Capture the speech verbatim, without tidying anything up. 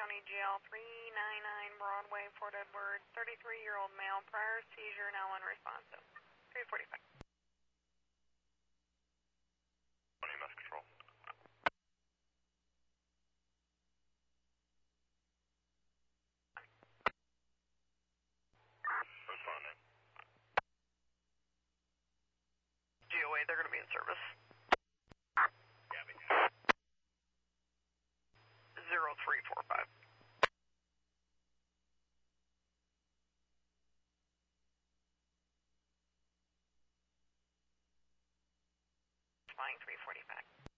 County G L three ninety-nine Broadway, Fort Edward, thirty-three-year-old male, prior seizure, now unresponsive. three forty-five. twenty mass control. Responding. G O A, they're going to be in service. Gabby. zero three four five. Flying three forty-five.